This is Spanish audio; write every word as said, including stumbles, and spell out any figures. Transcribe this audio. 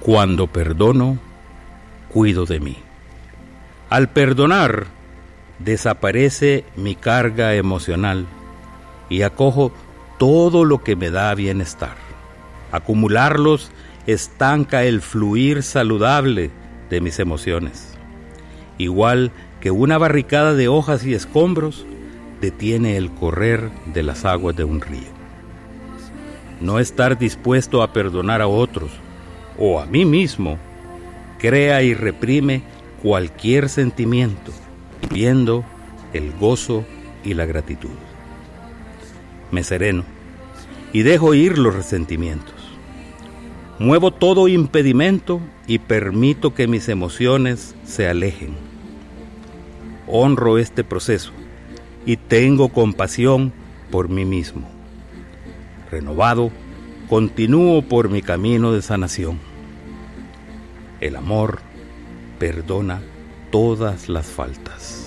Cuando perdono, cuido de mí. Al perdonar, desaparece mi carga emocional y acojo todo lo que me da bienestar. Acumularlos estanca el fluir saludable de mis emociones. Igual que una barricada de hojas y escombros detiene el correr de las aguas de un río. No estar dispuesto a perdonar a otros o a mí mismo crea y reprime cualquier sentimiento, viendo el gozo y la gratitud. Me sereno y dejo ir los resentimientos. Muevo todo impedimento y permito que mis emociones se alejen. Honro este proceso y tengo compasión por mí mismo. Renovado, continúo por mi camino de sanación. El amor perdona todas las faltas.